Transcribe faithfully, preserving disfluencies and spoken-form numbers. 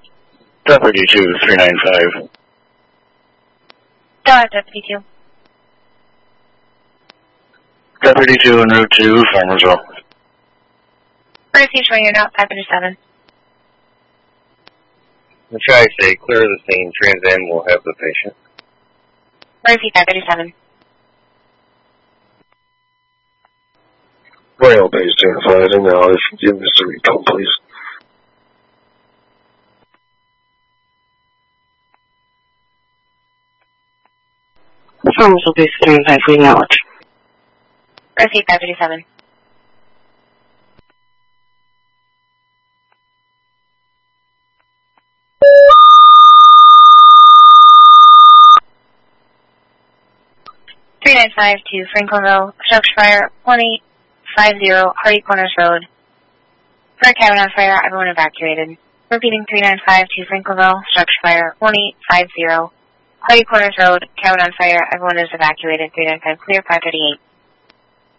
Deputy two, three nine five. Dot Deputy two. Deputy two en route to Farmersville. Emergency showing unit five fifty-seven. The tri-state, clear the scene. Trans Am will have the patient. Emergency five fifty-seven. Royal Base identified, and now if you give Mister Recon, please. Farmersville Base identified for knowledge. Emergency five fifty-seven. three nine five to Franklinville, structure fire one eight five zero, Hardy Corners Road. For cabin on fire, everyone evacuated. Repeating three nine five to Franklinville, structure fire one eight five zero, Hardy Corners Road, cabin on fire, everyone is evacuated. three nine five clear, five thirty-eight.